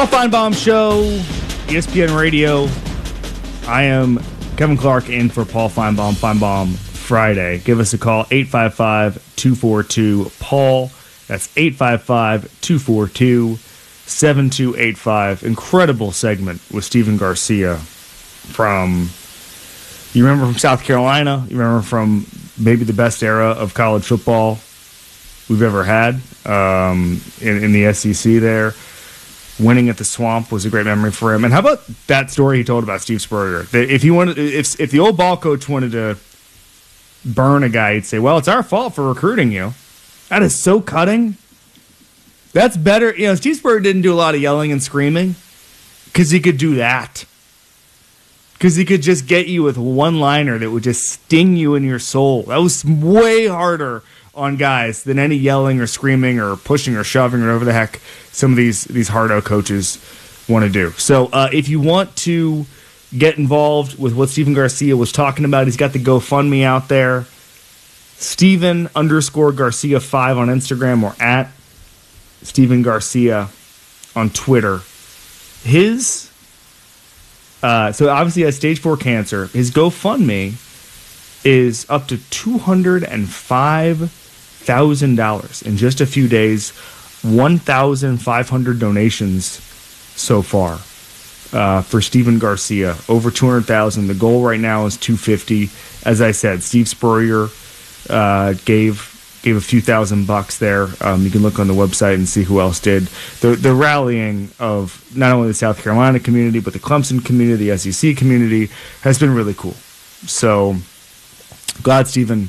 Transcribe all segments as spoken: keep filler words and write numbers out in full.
Paul Feinbaum Show, E S P N Radio. I am Kevin Clark in for Paul Feinbaum, Feinbaum Friday. Give us a call, eight five five, two four two, Paul. That's eight five five, two four two, seven two eight five. Incredible segment with Stephen Garcia from, you remember from South Carolina, you remember from maybe the best era of college football we've ever had um, in, in the S E C there. Winning at the Swamp was a great memory for him. And how about that story he told about Steve Spurrier? That if he wanted, if if the old ball coach wanted to burn a guy, he'd say, "Well, it's our fault for recruiting you." That is so cutting. That's better. You know, Steve Spurrier didn't do a lot of yelling and screaming because he could do that. Because he could just get you with one liner that would just sting you in your soul. That was way harder on guys than any yelling or screaming or pushing or shoving or whatever the heck some of these these hardo coaches want to do. So uh, if you want to get involved with what Stephen Garcia was talking about, he's got the GoFundMe out there. Stephen underscore Garcia five on Instagram or at Stephen Garcia on Twitter. His uh, so obviously he has stage four cancer. His GoFundMe is up to two hundred five thousand dollars in just a few days. one thousand five hundred donations so far uh, for Stephen Garcia. Over two hundred thousand. The goal right now is two hundred fifty. As I said, Steve Spurrier uh, gave gave a few thousand bucks there. Um, you can look on the website and see who else did. The the rallying of not only the South Carolina community, but the Clemson community, the S E C community has been really cool. So glad Stephen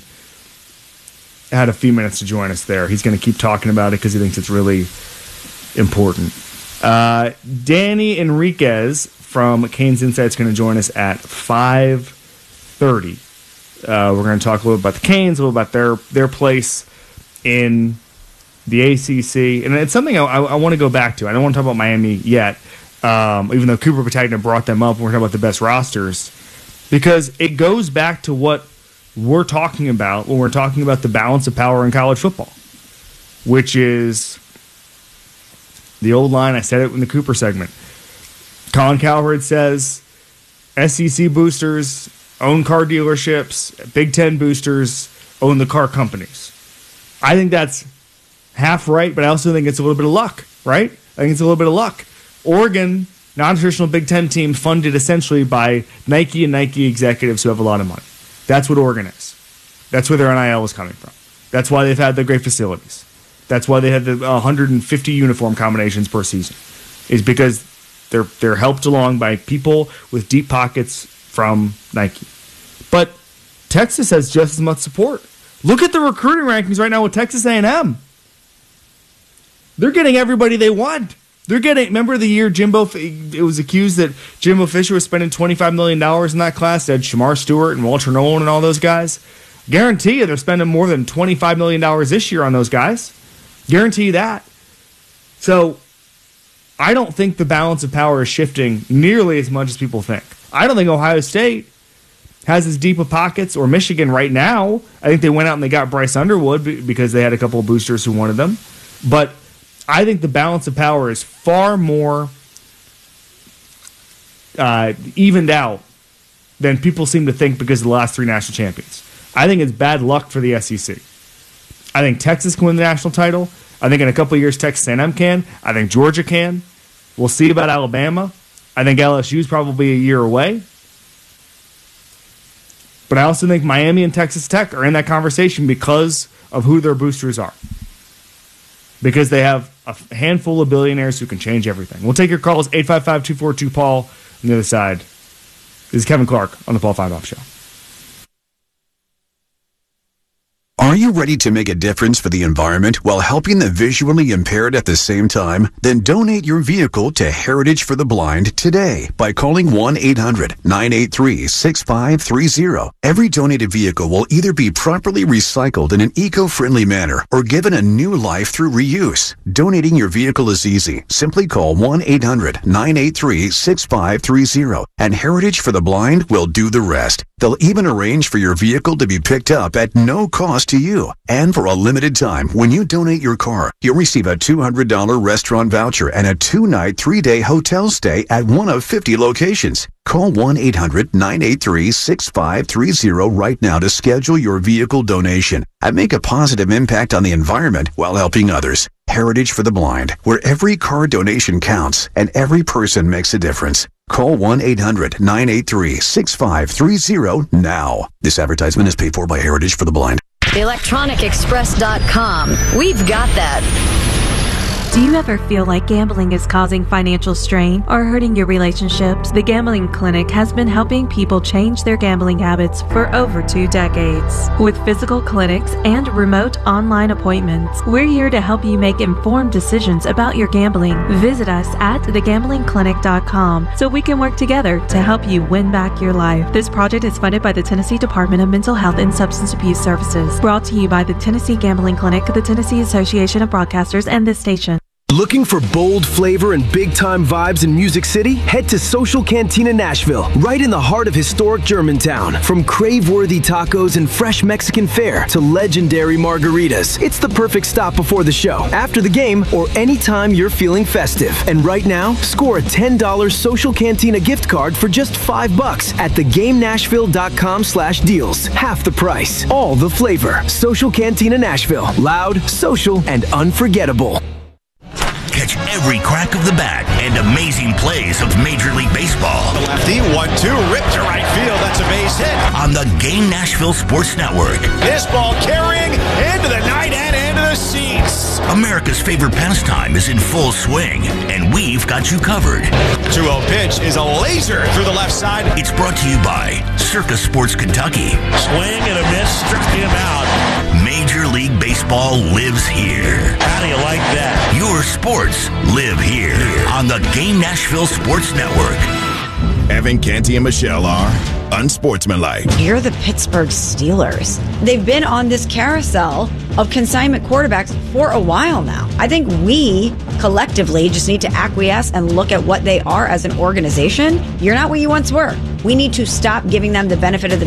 had a few minutes to join us there. He's going to keep talking about it because he thinks it's really important. Uh, Danny Enriquez from Canes Insight is going to join us at five thirty. Uh, we're going to talk a little about the Canes, a little about their their place in the A C C. And it's something I, I, I want to go back to. I don't want to talk about Miami yet, um, even though Cooper Patagna brought them up. We're talking about the best rosters because it goes back to what we're talking about when we're talking about the balance of power in college football, which is the old line. I said it in the Cooper segment. Colin Cowherd says S E C boosters own car dealerships, Big Ten boosters own the car companies. I think that's half right, but I also think it's a little bit of luck, right? I think it's a little bit of luck. Oregon, non-traditional Big Ten team funded essentially by Nike and Nike executives who have a lot of money. That's what Oregon is. That's where their N I L is coming from. That's why they've had the great facilities. That's why they had the one hundred fifty uniform combinations per season. Is because they're they're helped along by people with deep pockets from Nike. But Texas has just as much support. Look at the recruiting rankings right now with Texas A and M. They're getting everybody they want. They're getting, remember the year Jimbo, it was accused that Jimbo Fisher was spending twenty-five million dollars in that class. They had Shamar Stewart and Walter Nolan and all those guys. Guarantee you they're spending more than twenty-five million dollars this year on those guys. Guarantee you that. So I don't think the balance of power is shifting nearly as much as people think. I don't think Ohio State has as deep of pockets, or Michigan right now. I think they went out and they got Bryce Underwood because they had a couple of boosters who wanted them. But I think the balance of power is far more uh, evened out than people seem to think because of the last three national champions. I think it's bad luck for the S E C. I think Texas can win the national title. I think in a couple of years Texas A and M can. I think Georgia can. We'll see about Alabama. I think L S U is probably a year away. But I also think Miami and Texas Tech are in that conversation because of who their boosters are. Because they have a handful of billionaires who can change everything. We'll take your calls, eight five five, two four two, Paul. On the other side, this is Kevin Clark on the Paul Feinbaum Show. Are you ready to make a difference for the environment while helping the visually impaired at the same time? Then donate your vehicle to Heritage for the Blind today by calling one eight hundred, nine eight three, six five three zero. Every donated vehicle will either be properly recycled in an eco-friendly manner or given a new life through reuse. Donating your vehicle is easy. Simply call one eight hundred, nine eight three, six five three zero and Heritage for the Blind will do the rest. They'll even arrange for your vehicle to be picked up at no cost to you. And for a limited time, when you donate your car, you'll receive a two hundred dollars restaurant voucher and a two-night, three-day hotel stay at one of fifty locations. Call one eight hundred nine eight three six five three zero right now to schedule your vehicle donation and make a positive impact on the environment while helping others. Heritage for the Blind, where every car donation counts and every person makes a difference. Call one eight hundred nine eight three six five three zero now. This advertisement is paid for by Heritage for the Blind. electronic express dot com. We've got that. Do you ever feel like gambling is causing financial strain or hurting your relationships? The Gambling Clinic has been helping people change their gambling habits for over two decades. With physical clinics and remote online appointments, we're here to help you make informed decisions about your gambling. Visit us at the gambling clinic dot com so we can work together to help you win back your life. This project is funded by the Tennessee Department of Mental Health and Substance Abuse Services. Brought to you by the Tennessee Gambling Clinic, the Tennessee Association of Broadcasters, and this station. Looking for bold flavor and big-time vibes in Music City? Head to Social Cantina Nashville, right in the heart of historic Germantown. From crave-worthy tacos and fresh Mexican fare to legendary margaritas, it's the perfect stop before the show, after the game, or anytime you're feeling festive. And right now, score a ten dollars Social Cantina gift card for just five bucks at the game nashville dot com slash deals. Half the price, all the flavor. Social Cantina Nashville, loud, social, and unforgettable. Catch every crack of the bat and amazing plays of Major League Baseball. The lefty, one two, ripped to right field. That's a base hit. On the Game Nashville Sports Network. This ball carrying into the night and into the seats. America's favorite pastime is in full swing, and we've got you covered. two oh pitch is a laser through the left side. It's brought to you by Circa Sports Kentucky. Swing and a miss, struck him out. Major League Baseball lives here. How do you like that? Your sports live here on the Game Nashville Sports Network. Evan, Canty, and Michelle are unsportsmanlike. You're the Pittsburgh Steelers. They've been on this carousel of consignment quarterbacks for a while now. I think we collectively just need to acquiesce and look at what they are as an organization. You're not what you once were. We need to stop giving them the benefit of the